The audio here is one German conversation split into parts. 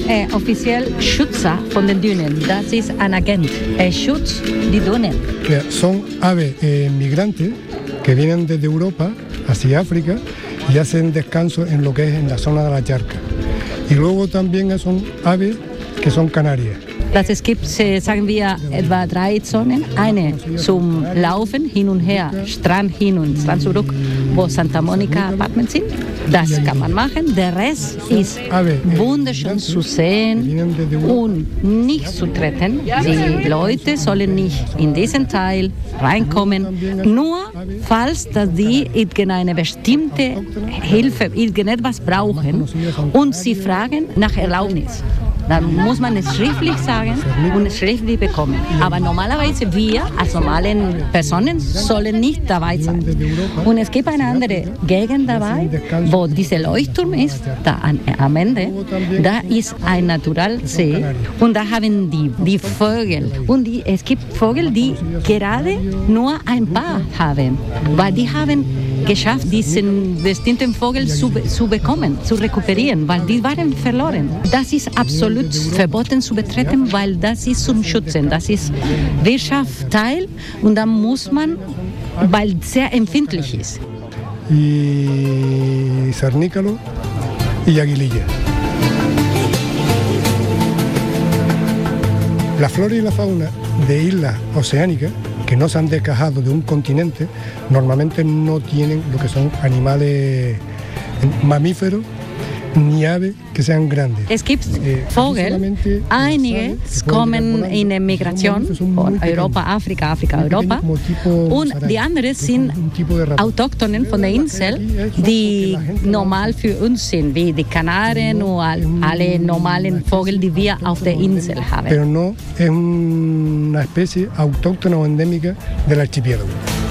offiziell Schützer von den Dünen. Das ist ein Agent. Er schützt die Dünen. Ja, son aves migrantes que vienen desde Europa hacia África y hacen descanso en lo que es en la zona de la charca. Y luego también son aves que son canarias. Es gibt, sagen wir, etwa 3 Zonen. Eine zum Laufen, hin und her, Strand hin und Strand zurück, wo Santa Monica Apartments sind. Das kann man machen. Der Rest ist wunderschön zu sehen und nicht zu treten. Die Leute sollen nicht in diesen Teil reinkommen, nur falls dass die irgendeine bestimmte Hilfe, irgendetwas brauchen und sie fragen nach Erlaubnis. Dann muss man es schriftlich sagen und es schriftlich bekommen. Aber normalerweise wir als normalen Personen sollen nicht dabei sein. Und es gibt eine andere Gegend dabei, wo dieser Leuchtturm ist, da am Ende, da ist ein Naturalsee und da haben die Vögel. Und es gibt Vögel, die gerade nur ein paar haben, weil die haben geschafft, diesen bestimmten Vogel zu bekommen, zu rekuperieren, weil die waren verloren. Das ist absolut verboten zu betreten, weil das ist zum Schützen, das ist Wirtschaftsteil und da muss man, weil es sehr empfindlich ist. Y cernícalo y aguililla. La flora y la fauna de islas oceánicas que no se han desgajado de un continente normalmente no tienen lo que son animales mamíferos ni aves que sean grandes. Es gibt Vögel, einige kommen in der Migration von Europa, Afrika, Europa und die anderen sind Autochthonen von der Insel, die normal für uns sind, wie die Kanaren und alle normalen Vögel, die wir auf der Insel haben. Pero no es una especie autóctona o endémica del archipiélago.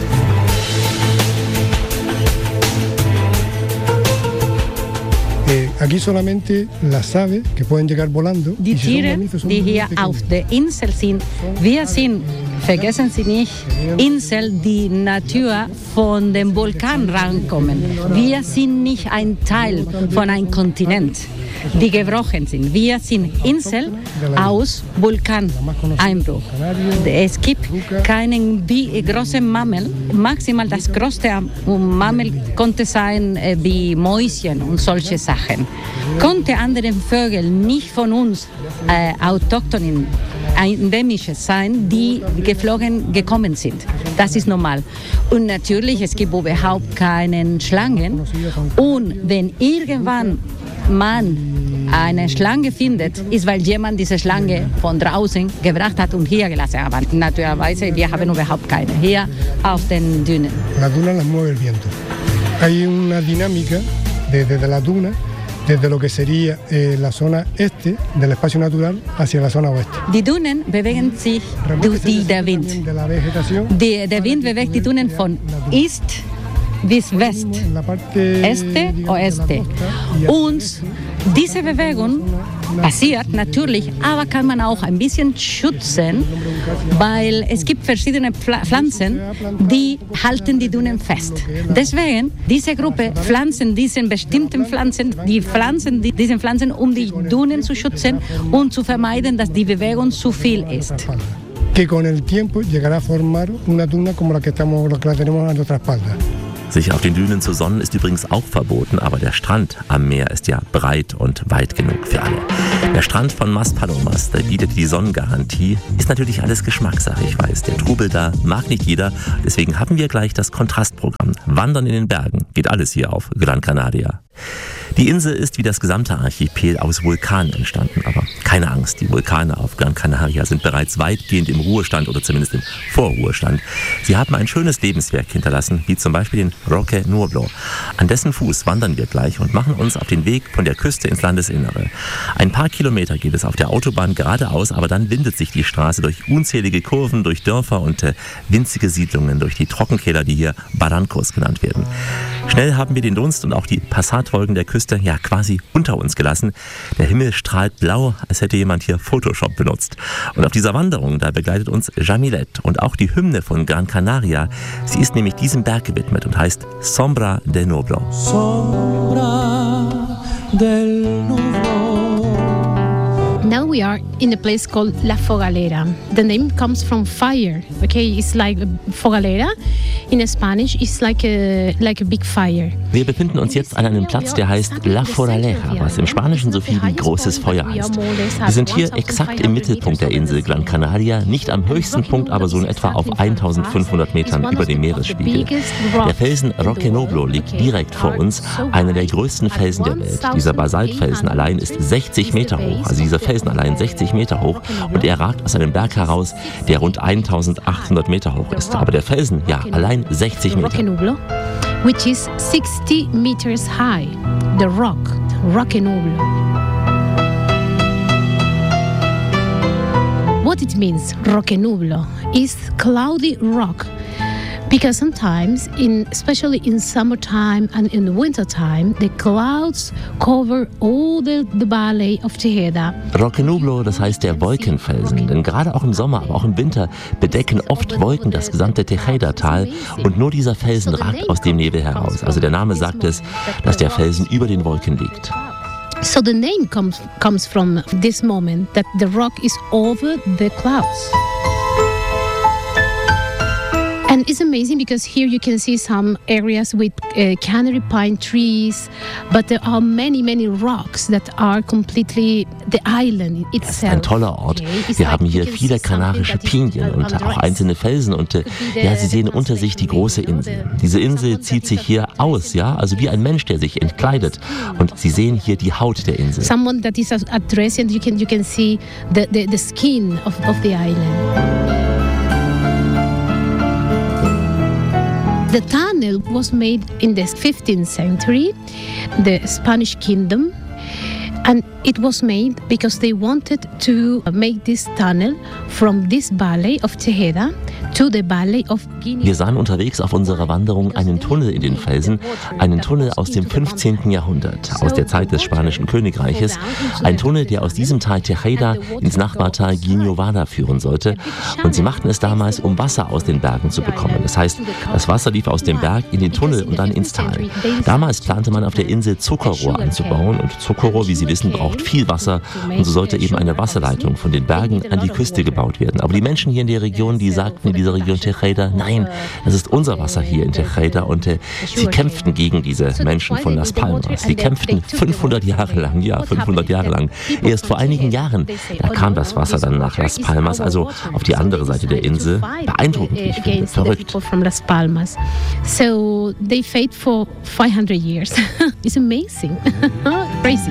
Aquí solamente las aves que pueden llegar volando. Die Tiere, die hier auf der Insel sind, wir sind, vergessen Sie nicht, Insel, die Natur von dem Vulkan rankommen. Wir sind nicht ein Teil von einem Kontinent, die gebrochen sind. Wir sind Insel aus Vulkaneinbruch. Es gibt keinen großen Mammel. Maximal das größte Mammel konnte sein wie Mäuschen und solche Sachen. Konnte andere Vögel nicht von uns autochthonen endemische sein, die gekommen sind. Das ist normal. Und natürlich, es gibt überhaupt keine Schlangen. Und wenn irgendwann man eine Schlange findet, ist, weil jemand diese Schlange von draußen gebracht hat und hier gelassen hat. Aber naturalerweise, wir haben überhaupt keine hier auf den Dünen. La duna las mueve el viento. Hay una dinámica desde la duna, desde lo que sería la zona este del espacio natural hacia la zona oeste. Die Dünen bewegen sich durch den Wind. Der Wind bewegt die Dünen von East bis West, Este, Oeste. Und diese Bewegung passiert natürlich, aber kann man auch ein bisschen schützen, weil es gibt verschiedene Pflanzen, die halten die Dünen fest. Deswegen, diese Gruppe pflanzen diesen bestimmten Pflanzen, die pflanzen diesen Pflanzen, um die Dünen zu schützen und zu vermeiden, dass die Bewegung zu viel ist. Que con el tiempo llegará a formar una duna como la que la tenemos a nuestra espalda. Sich auf den Dünen zu sonnen ist übrigens auch verboten, aber der Strand am Meer ist ja breit und weit genug für alle. Der Strand von Maspalomas, der bietet die Sonnengarantie, ist natürlich alles Geschmackssache, ich weiß. Der Trubel da mag nicht jeder, deswegen haben wir gleich das Kontrastprogramm. Wandern in den Bergen, geht alles hier auf Gran Canaria. Die Insel ist wie das gesamte Archipel aus Vulkanen entstanden, aber keine Angst, die Vulkane auf Gran Canaria sind bereits weitgehend im Ruhestand oder zumindest im Vorruhestand. Sie haben ein schönes Lebenswerk hinterlassen, wie zum Beispiel den Roque Nuevo. An dessen Fuß wandern wir gleich und machen uns auf den Weg von der Küste ins Landesinnere. Ein paar Kilometer geht es auf der Autobahn geradeaus, aber dann windet sich die Straße durch unzählige Kurven, durch Dörfer und winzige Siedlungen, durch die Trockenkeller, die hier Barrancos genannt werden. Schnell haben wir den Dunst und auch die Passatwolken der Küste ja quasi unter uns gelassen. Der Himmel strahlt blau, als hätte jemand hier Photoshop benutzt. Und auf dieser Wanderung, da begleitet uns Jamilet und auch die Hymne von Gran Canaria. Sie ist nämlich diesem Berg gewidmet und heißt Sombra del Nublo. Sombra del Nublo, we are in a place called La Fogalera. The name comes from fire. Okay, it's like Fogalera. In Spanish, it's like a big fire. Wir befinden uns jetzt an einem Platz, der heißt La Fogalera, was im Spanischen so viel wie großes Feuer heißt. Wir sind hier exakt im Mittelpunkt der Insel Gran Canaria, nicht am höchsten Punkt, aber so in etwa auf 1500 Metern über dem Meeresspiegel. Der Felsen Roque Noblo liegt direkt vor uns, einer der größten Felsen der Welt. Dieser Basaltfelsen allein ist 60 Meter hoch, also dieser Felsen allein 60 Meter hoch, und er ragt aus einem Berg heraus, der rund 1800 Meter hoch ist. Aber der Felsen, ja, allein 60 Meter. Roque Noblo, which is 60 meters high. The Roque Noblo. What it means, Roque Noblo, is cloudy rock. Because sometimes, especially in summertime and in wintertime, the clouds cover all the valley of Tejeda. Roque Noblo, das heißt der Wolkenfelsen, denn gerade auch im Sommer, aber auch im Winter bedecken oft Wolken das gesamte Tejeda-Tal und nur dieser Felsen ragt aus dem Nebel heraus. Also der Name sagt es, dass der Felsen über den Wolken liegt. So the name comes from this moment that the rock is over the clouds. And it's amazing because here you can see some areas with canary pine trees, but there are many, many rocks that are completely the island itself. Das ist ein toller Ort. Wir haben hier viele kanarische Pinien und auch einzelne Felsen und ja, Sie sehen unter sich die große Insel. Diese Insel zieht sich hier aus, ja, also wie ein Mensch, der sich entkleidet. Und Sie sehen hier die Haut der Insel. Someone that is addressed and you can see the skin of the island. The tunnel was made in the 15th century, the Spanish kingdom, and it was made because they wanted to make this tunnel from this valley of Tejeda to the valley of Guinea. Wir sahen unterwegs auf unserer Wanderung einen Tunnel in den Felsen, einen Tunnel aus dem 15. Jahrhundert, aus der Zeit des Spanischen Königreiches, ein Tunnel, der aus diesem Tal Tejeda ins Nachbartal Guiñovada führen sollte. Und sie machten es damals, um Wasser aus den Bergen zu bekommen. Das heißt, das Wasser lief aus dem Berg in den Tunnel und dann ins Tal. Damals plante man auf der Insel Zuckerrohr anzubauen und Zuckerrohr, wie Sie wissen, braucht viel Wasser und so sollte eben eine Wasserleitung von den Bergen an die Küste gebaut werden. Aber die Menschen hier in der Region, die sagten in dieser Region Tejeda, nein, das ist unser Wasser hier in Tejeda und sie kämpften gegen diese Menschen von Las Palmas. Sie kämpften 500 Jahre lang, ja, 500 Jahre lang. Erst vor einigen Jahren, da kam das Wasser dann nach Las Palmas, also auf die andere Seite der Insel. Beeindruckend, ich finde, verrückt. So they fought for 500 years. It's amazing. Crazy.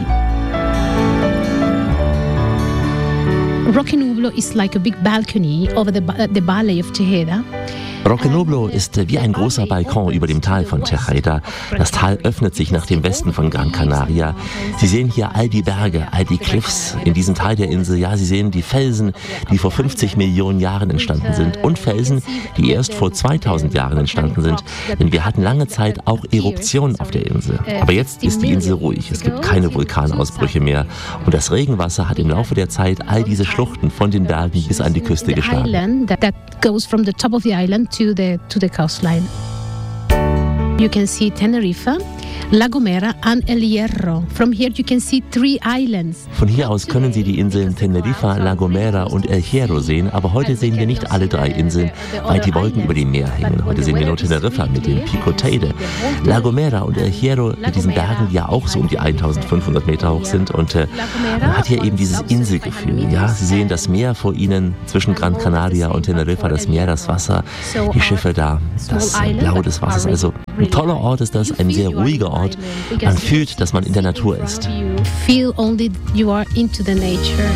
Roque Noblo is like a big balcony over the valley of Tejeda. Roque Noblo ist wie ein großer Balkon über dem Tal von Tejeda. Das Tal öffnet sich nach dem Westen von Gran Canaria. Sie sehen hier all die Berge, all die Cliffs in diesem Teil der Insel. Ja, Sie sehen die Felsen, die vor 50 Millionen Jahren entstanden sind und Felsen, die erst vor 2000 Jahren entstanden sind. Denn wir hatten lange Zeit auch Eruptionen auf der Insel. Aber jetzt ist die Insel ruhig. Es gibt keine Vulkanausbrüche mehr. Und das Regenwasser hat im Laufe der Zeit all diese Schluchten von den Bergen bis an die Küste geschlagen. Goes from the top of the island to the coastline. You can see Tenerife, La Gomera and El Hierro. From here you can see 3 islands. Von hier aus können Sie die Inseln Tenerife, La Gomera und El Hierro sehen, aber heute sehen wir nicht alle 3 Inseln, weil die Wolken über dem Meer hängen. Heute sehen wir nur Tenerife mit dem Pico Teide, La Gomera und El Hierro mit diesen Bergen, die ja auch so um die 1500 Meter hoch sind. Und man hat hier eben dieses Inselgefühl. Ja, Sie sehen das Meer vor Ihnen zwischen Gran Canaria und Tenerife, das Meer, das Wasser, die Schiffe da, das Blau des Wassers. Also ein toller Ort ist das, ein sehr ruhiger Ort. Man fühlt, dass man in der Natur ist. Feel only you are into the nature.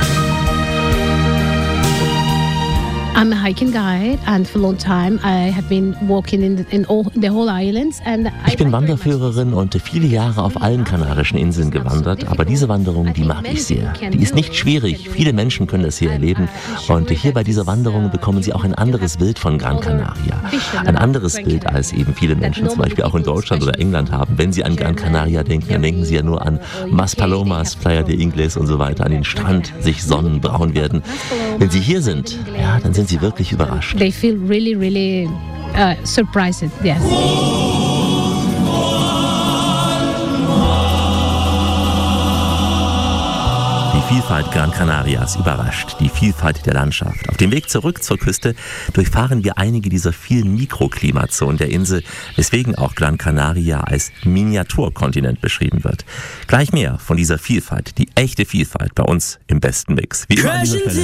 I'm a hiking guide and for a long time I have been walking in the whole islands. Ich bin Wanderführerin und viele Jahre auf allen kanarischen Inseln gewandert, aber diese Wanderung, die mag ich sehr. Die ist nicht schwierig, viele Menschen können das hier erleben und hier bei dieser Wanderung bekommen Sie auch ein anderes Bild von Gran Canaria. Ein anderes Bild, als eben viele Menschen zum Beispiel auch in Deutschland oder England haben. Wenn Sie an Gran Canaria denken, dann denken Sie ja nur an Maspalomas, Playa de Ingles und so weiter, an den Strand, sich sonnen, braun werden. Wenn Sie hier sind, ja, dann sind Sie wirklich überrascht. They feel really, really surprised, yes. Die Vielfalt Gran Canarias überrascht, die Vielfalt der Landschaft. Auf dem Weg zurück zur Küste durchfahren wir einige dieser vielen Mikroklimazonen der Insel, weswegen auch Gran Canaria als Miniaturkontinent beschrieben wird. Gleich mehr von dieser Vielfalt, die echte Vielfalt bei uns im besten Mix. Wie immer